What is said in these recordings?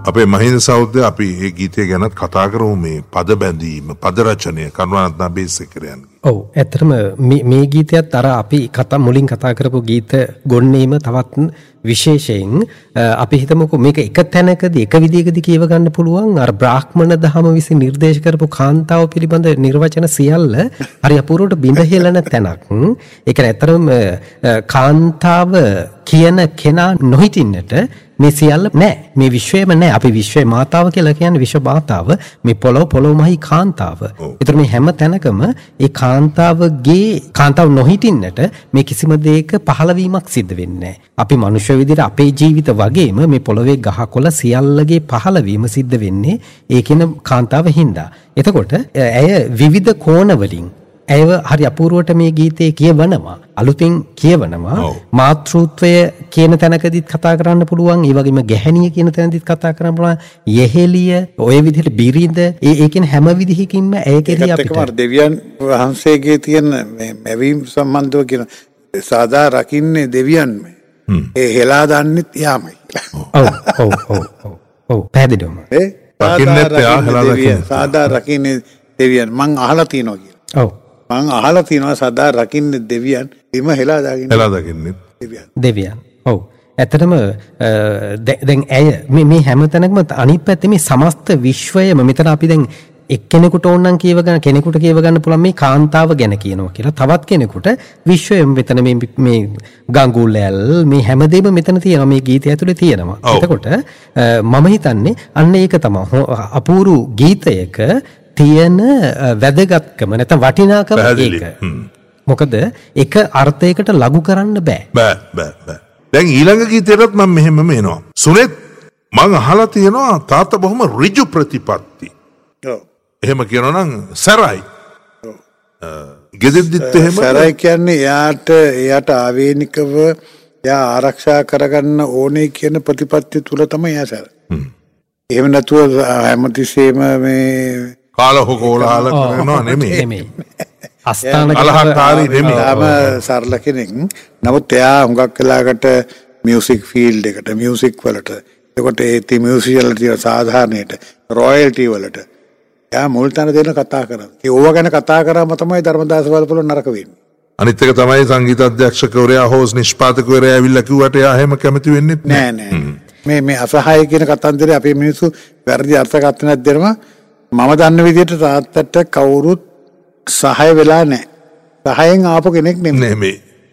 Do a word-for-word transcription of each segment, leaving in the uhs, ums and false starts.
අපේ මහින්ද සහෝදරය අපි ඒ ගීතය ගැනත් කතා කරමු මේ පද බැඳීම පද රචනය කරුණාරත්න බේසකරයන්ගේ. ඔව් ඇත්තටම මේ මේ ගීතයත් අර අපි කතා මුලින් කතා කරපු ගීත ගොන්නේම තවත් විශේෂයෙන් අපි හිතමුකෝ මේක එක තැනකදී එක විදිහකදී කියව ගන්න පුළුවන් අර බ්‍රාහ්මණ දහම විසින් නිර්දේශ කරපු කාන්තාව පිළිබඳ නිර්වචන සියල්ල හරි අපූර්වට බිඳ හෙළන තැනක්. ඒක ඇත්තටම කාන්තාව කියන කෙනා නොහිටින්නට මේ සියල්ල නෑ. මේ විශ්වයම නෑ. අපි විශ්වයේ මාතාව කියලා කියන්නේ විශ්ව මාතාව. මේ පොළොව පොළොවමයි කාන්තාව. ඒතර මේ හැම තැනකම ඒ කාන්තාවගේ කාන්තාව නොහිටින්නට මේ කිසිම දෙයක පහළවීමක් සිද්ධ වෙන්නේ නෑ. අපි මනුෂ්‍ය විදිහට අපේ ජීවිත වගේම මේ පොළොවේ ගහකොළ සියල්ලගේ පහළවීම සිද්ධ වෙන්නේ ඒ කියන කාන්තාව හින්දා. එතකොට ඇය විවිධ කෝණ වලින් ඇයව හරි අපූර්වට මේ ගීතේ කියවනවා. අලුතින් කියවනවා. මාතෘත්වය කියන තැනකදීත් කතා කරන්න පුළුවන්. ඒ වගේම ගැහැණිය කියන තැනදීත් කතා කරන්න පුළුවන්. යෙහෙලිය ඔය විදිහට බිරිඳ ඒ ඒ කියන හැම විදිහකින්ම ඇය කෙරෙහි අපිට දෙවියන් වහන්සේගේ තියෙන මේ මැවීම් සම්බන්ධව කියන සාදා රකින්නේ දෙවියන්මයි. ඒ හෙලා දන්නෙත් යාමයි. ඔව් ඔව් ඔව් ඔව් ඔව් පැහැදිලිවම ඒ රකින්නෙත් යා හෙලා දකින්නේ සාදා රකින්නේ දෙවියන් මං අහලා තියෙනවා කියලා. ඔව් මං අහලා තියෙනවා සදා රකින්නේ දෙවියන් බිම හෙලා දකින්නේ හෙලා දකින්නේ දෙවියන් දෙවියන්. ඔව් ඇත්තටම දැන් ඇය මේ මේ හැම තැනකම අනිත් පැත්තේ මේ සමස්ත විශ්වයම මෙතන අපි දැන් එක්කෙනෙකුට ඕනනම් කියව ගන්න කෙනෙකුට කියව ගන්න පුළුවන් මේ කාන්තාව ගැන කියනවා කියලා. තවත් කෙනෙකුට විශ්වයම මෙතන මේ මේ ගඟුලැල් මේ හැමදේම මෙතන තියෙනවා මේ ගීතය ඇතුලේ තියෙනවා. එතකොට මම හිතන්නේ අන්න ඒක තමයි අපූර්ව ගීතයක තියෙන වැදගත්කම නැත්නම් වටිනාකම ඒක. මොකද එක අර්ථයකට ලඝු කරන්න බෑ. බෑ බෑ බෑ. දැන් ඊළඟ ගීතේටත් මම මෙහෙම මේනවා. සුනෙත් මං අහලා තියෙනවා තාත්තා බොහොම ඍජු ප්‍රතිපත්ති. ඔව්. එහෙම කියනවා නම් සරයි. ඔව්. ගෙදෙද්දිත් එහෙම සරයි කියන්නේ එයාට එයාට ආවේනිකව එයා ආරක්ෂා කරගන්න ඕනේ කියන ප්‍රතිපත්තිය තුල තමයි එයා සර. හ්ම්. එහෙම නැතුව හැමතිස්සෙම මේ කාලහොකෝලාල කරනවා නෙමෙයි. අස්ථාන කලහකාරී නෙමෙයි. ආම සරල කෙනෙක්. නමුත් එයා හුඟක් වෙලාකට මියුසික් ෆීල්ඩ් එකට මියුසික් වලට එතකොට ඒ මියුසිෂියන්ලා තියෙන සාධාරණයට රොයල්ටි වලට එයා මුල් තැන දෙන්න කතා කරනවා. ඒ ඕවා ගැන කතා කරාම තමයි ධර්මදාස වලපොළ නරක වෙන්නේ. අනිත් එක තමයි සංගීත අධ්‍යක්ෂකවරයා හෝස් නිෂ්පාදකවරයා ඇවිල්ලා කිව්වට එයා එහෙම කැමති වෙන්නේ නෑ නෑ. මේ මේ අසහාය කියන කතන්දරේ අපේ මිනිස්සු වැරදි අර්ථකථනයක් දෙනවා. මම දන්න විදිහට තාත්තට කවුරුත් සහාය වෙලා නැහැ. සහායෙන් ආපු කෙනෙක් නෙමෙයි.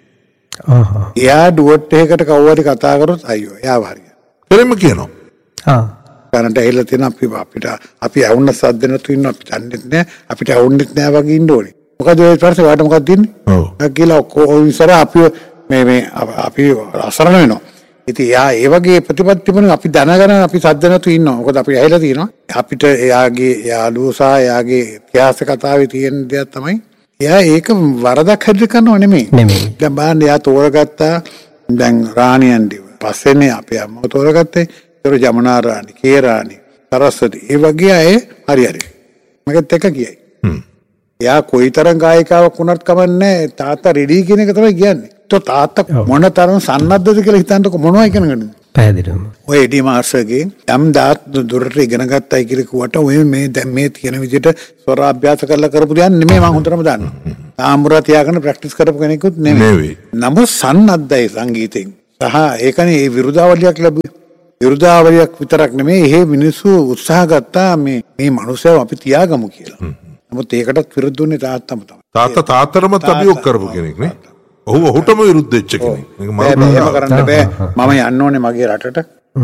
ආහ්. එයා ඩුවට් එකකට කවුරුහරි කතා කරොත් අයියෝ එයාව හරියට. කෙරෙම කියනවා. ආ. කරන්ට ඇහිලා තියෙන අපි අපිට අපි ඇහුන්න සද්ද නැතු ඉන්න අපි දන්නෙත් නැහැ. අපිට ඇහුන්නෙත් නැහැ වගේ ඉන්න ඕනේ. මොකද ඒ පස්සේ වාට මොකක්ද දෙන්නේ? ඔව්. කියලා ඔක්කොම ඉස්සර අපි මේ මේ අපි අසරණ වෙනවා. ඉතින් යා ඒ වගේ ප්‍රතිපත්තිමන අපි දැනගෙන අපි සද්ද නැතු ඉන්නවා. මොකද අපි ඇහිලා තියෙනවා. අපිට එයාගේ යාළුවෝ සහ එයාගේ ඉතිහාස කතාවේ තියෙන දෙයක් තමයි එයා ඒක වරදක් හැදෙන්න කරනව නෙමෙයි. නෙමෙයි. දැන් බලන්න එයා තෝරගත්තා දැන් රාණියන්දිව. පස්සේනේ අපේ අම්මව තෝරගත්තේ. ඒතර ජමුනා රාණි, කේ රාණි, සරස්වති. ඒ වගේ අය හරි හරි. මගෙත් එක කියයි. හ්ම්. එයා කොයිතරම් ගායිකාවක් වුණත් කමන්නේ තාත්තා රෙඩි කියන එක තමයි කියන්නේ. તો තාත්තා මොන තරම් සන්නද්ධද කියලා හිතන්නකො මොනවයි ඉගෙන ගන්නද? පැහැදිලිවම. ඔය එඩි මාස්ටර්ගේ යම් දාත් දුරට ඉගෙන ගත්තයි කියලා කිව්වට ඔය මේ දැන් මේ තියෙන විදිහට ස්වර අභ්‍යාස කරලා කරපු දෙයක් නෙමෙයි මම හොඳටම දන්නවා. තාම්බුරා තියාගෙන ප්‍රැක්ටිස් කරපු කෙනෙකුත් නෙමෙයි. නමුත් සන්නද්ධයි සංගීතයෙන්. සහ ඒකනේ මේ විරුදාවලියක් ලැබුවේ. විරුදාවලියක් විතරක් නෙමෙයි එහෙ මිනිස්සු උත්සාහ ගත්තා මේ මේ මිනිස්සුව අපි තියාගමු කියලා. නමුත් ඒකටත් විරුද්ධුනේ තාත්තම තමයි. තාත්තා තාත්තරම අභියෝග කරපු කෙනෙක් නේ. ඔහු ඔහුටම විරුද්ධ වෙච්ච කෙනෙක්. මේක මම කරන්න බෑ. මම යන්න ඕනේ මගේ රටට.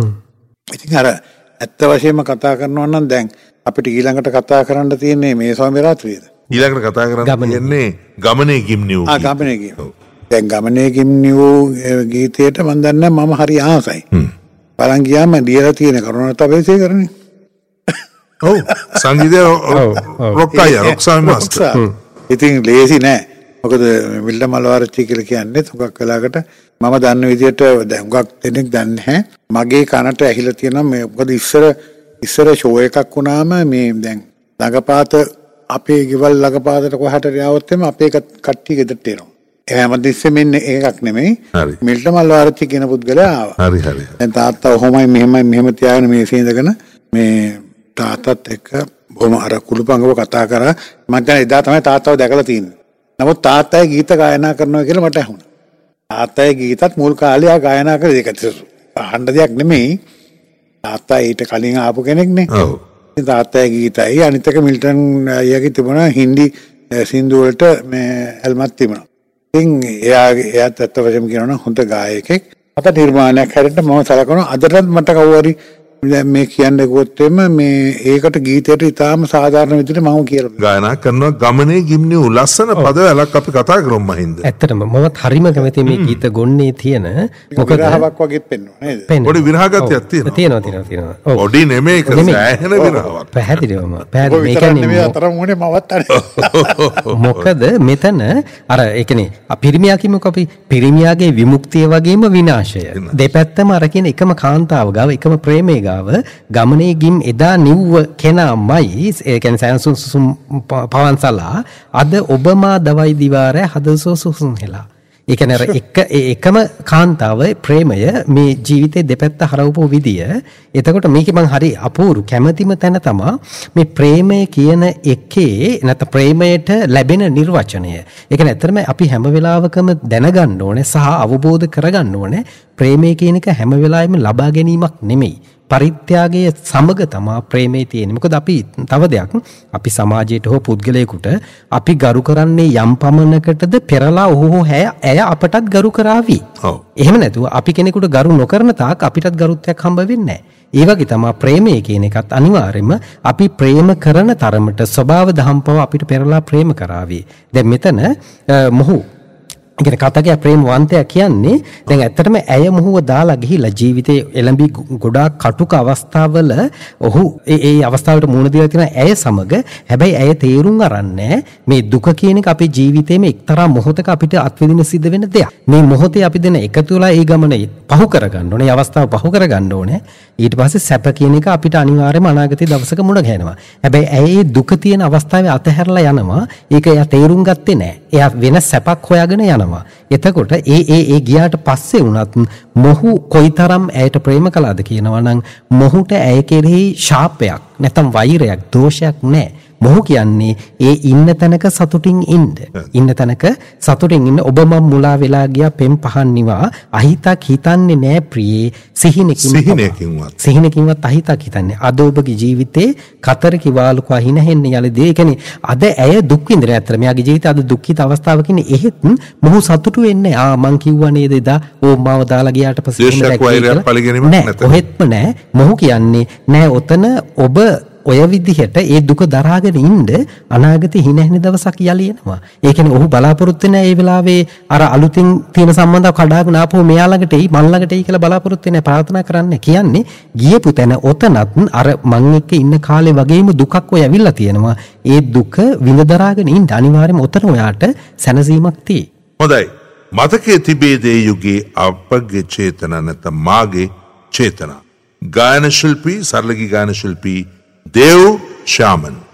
ඉතින් අර ඇත්ත වශයෙන්ම කතා කරනවා නම් දැන් අපිට ඊළඟට කතා කරන්න තියෙන්නේ මේ ස්වාමි රාත්‍රියේද? ඊළඟට කතා කරන්න තියෙන්නේ ගමනේ ගිම්නිව්. ආ ගමනේ ගිම්නිව්. දැන් ගමනේ ගිම්නිව් ගීතයට මම දන්නේ මම හරි ආසයි. බලන් ගියාම ලියලා තියෙන කරුණාරත්න බේසේකරනේ. ඔව් සංගීතය රොක්කයි රොක්සාමි මාස්ටර්. ඉතින් ලේසි නෑ. මොකද විල්ඩ මලවරච්චි කියලා කියන්නේ හුඟක් වෙලාකට මම දන්න විදිහට දැන් හුඟක් දෙනෙක් දන්නේ නැහැ. මගේ කනට ඇහිලා තියෙනවා මේ මොකද ඉස්සර ඉස්සර ෂෝ එකක් වුණාම මේ දැන් ළඟපාත අපේ ගෙවල් ළඟපාතට කොහාට යවොත් එම අපේ කට්ටිය ගෙදරට එනවා. හැමතිස්සෙම ඉන්නේ එකක් නෙමෙයි. හරි. මිල්ටන් මල්වාරච්චි කියන පුද්ගලයා ආවා. හරි හරි. දැන් තාත්තා ඔහොමයි මෙහෙමයි මෙහෙම තියාගෙන මේ සීඳගෙන මේ තාත්තත් එක්ක බොහොම අර කුළුපංගව කතා කරා. මම දැන් එදා තමයි තාත්තව දැකලා තියෙන්නේ. නමුත් තාත්තයි ගීත ගායනා කරනවා කියලා මට ඇහුණා. තාත්තයි ගීතත් මුල් කාලේ ආ ගායනා කරේ ඒක අහන්න දෙයක් නෙමෙයි. තාත්තා ඊට කලින් ආපු කෙනෙක්නේ. ඔව්. තාත්තයි ගීතයි අනිත් එක මිල්ටන් අයියාගේ තිබුණා හින්දි සින්දු වලට මේ ඇල්මක් තිබුණා. ඉතින් එයා එයාත් ඇත්ත වශයෙන්ම කියනවා නම් හොඳ ගායකයෙක්. අත නිර්මාණයක් හැරෙන්න මම සලකනවා. අදටත් මට කවුරු හරි මේ කියන්නේ කිව්වොත් මේ ඒකට ගීතයට ඉතාම සාධාරණ විදිහට මම කියලා ගායනා කරනවා ගමනේ ගිම්නියු ලස්සන පදවලක් අපි කතා කරමු මහින්ද. ඇත්තටම මමත් හරිම කැමති මේ ගීත ගොන්නේ තියෙන මොකද විරහාවක් වගේත් පෙන්වනවා නේද? පොඩි විරහගතියක් තියෙනවා. තියෙනවා තියෙනවා තියෙනවා. ඔව්. පොඩි නෙමෙයි ඒක සෑහෙන විරහාවක්. පැහැදිලිවම. පැහැදිලි මේ කියන්නේ අතරම උනේ මවත් අර. මොකද මෙතන අර ඒ කියන්නේ පිරිමියා කිමුක අපි පිරිමියාගේ විමුක්තිය වගේම විනාශය. දෙපැත්තම අර කියන එකම කාන්තාව ගාව එකම ප්‍රේමයේ ගමනේ ගිම් එදා නිව්ව කෙනාමයි ඒ කියන්නේ සයන්සුන් සුසුම් පවන්සලා අද ඔබමා දවයි දිවාරය හදසෝ සුසුම් හෙලා. ඒ කියන්නේ අර එක එකම කාන්තාව ප්‍රේමය මේ ජීවිතේ දෙපැත්ත හරවපු විදිය. එතකොට මේකේ මං හරි අපූර්ව කැමැතිම තැන තමයි මේ ප්‍රේමය කියන එකේ නැත්නම් ප්‍රේමයට ලැබෙන නිර්වචනය. ඒ කියන්නේ ඇත්තටම අපි හැම වෙලාවකම දැනගන්න ඕනේ සහ අවබෝධ කරගන්න ඕනේ ප්‍රේමය කියන එක හැම වෙලාවෙම ලබා ගැනීමක් නෙමෙයි. පරිත්‍යාගයේ සමග තමයි ප්‍රේමයේ තියෙන්නේ. මොකද අපි තව දෙයක් අපි සමාජයට හෝ පුද්ගලයෙකුට අපි ගරු කරන්නේ යම් පමණකටද පෙරලා ඔහු ඇය අපටත් ගරු කරાવી. ඔව්. එහෙම නැතුව අපි කෙනෙකුට ගරු නොකරන තාක් අපිටත් ගරුත්වයක් හම්බ වෙන්නේ නැහැ. ඒ වගේ තමයි ප්‍රේමය කියන එකත් අනිවාර්යයෙන්ම අපි ප්‍රේම කරන තරමට ස්වභාව දහම්පව අපිට පෙරලා ප්‍රේම කරાવી. දැන් මෙතන මොහු ඉතින් කතාවේ ප්‍රේමවන්තයා කියන්නේ දැන් ඇත්තටම ඇය මොහුව දාලා ගිහිලා ජීවිතේ එළඹි ගොඩාක් කටුක අවස්ථාවල ඔහු ඒ ඒ අවස්ථාවට මුහුණ දීලා තියෙන ඇය සමග හැබැයි ඇය තේරුම් අරන්නේ මේ දුක කියන එක අපේ ජීවිතේම එක්තරා මොහොතක අපිට අත්විඳින සිද්ධ වෙන දෙයක්. මේ මොහොතේ අපි දෙන එකතු වෙලා ඒ ගමනේ පහු කරගන්න ඕනේ. අවස්ථාව පහු කරගන්න ඕනේ. ඊට පස්සේ සැප කියන එක අපිට අනිවාර්යයෙන්ම අනාගතයේ දවසක මුණ ගැහෙනවා. හැබැයි ඇය ඒ දුක තියෙන අවස්ථාවේ අතහැරලා යනවා. ඒක එයා තේරුම් ගත්තේ නැහැ. එයා වෙන සැපක් හොයාගෙන යනවා. එතකොට ඒ ඒ ඒ ගියාට පස්සේ වුණත් මොහු කොයිතරම් ඇයට ප්‍රේම කළාද කියනවා නම් මොහුට ඇය කෙරෙහි ශාපයක් නැත්නම් වෛරයක් දෝෂයක් නැහැ. මොහු කියන්නේ ඒ ඉන්න තැනක සතුටින් ඉන්න. ඉන්න තැනක සතුටින් ඉන්න ඔබ මම මුලා වෙලා ගියා පෙම් පහන් නිවා අහිතක් හිතන්නේ නෑ ප්‍රියේ සිහිනකින් සිහිනකින්වත් සිහිනකින්වත් අහිතක් හිතන්නේ. අද ඔබගේ ජීවිතේ කතර කිවාලු කව හිනහෙන්න යලදී. ඒ කියන්නේ අද ඇය දුක් විඳින ඇත්තට මෙයාගේ ජීවිතේ අද දුක්ඛිත අවස්ථාවක ඉන්නේ. එහෙත් මොහු සතුටු වෙන්නේ ආ මං කිව්වා නේද එදා ඕ මාව දාලා ගියාට පස්සේ නෑ කොහෙත්ම නෑ. මොහු කියන්නේ නෑ ඔතන ඔබ ඔය විදිහට ඒ දුක දරාගෙන ඉන්න අනාගතේ හිනැහෙන දවසක් යලි එනවා. ඒ කියන්නේ ඔහු බලාපොරොත්තු වෙන ඒ වෙලාවේ අර අලුතින් තියෙන සම්බන්ධව කඩාගෙන ආපුව මෙයා ළඟට එයි මන් ළඟට එයි කියලා බලාපොරොත්තු වෙන ප්‍රාර්ථනා කරන්නේ. කියන්නේ ගියපු තැන ඔතනත් අර මං එක්ක ඉන්න කාලේ වගේම දුකක් ඔය ඇවිල්ලා තියෙනවා. ඒ දුක විඳ දරාගෙන ඉන්න අනිවාර්යයෙන්ම ඔතන ඔයාට සැනසීමක් තියෙයි. හොඳයි. මතකයේ තිබේදී යුගයේ අපගේ චේතන නැත්නම් මාගේ චේතන. ගායන ශිල්පී සරලගී ගායන ශිල්පී देव श्यामन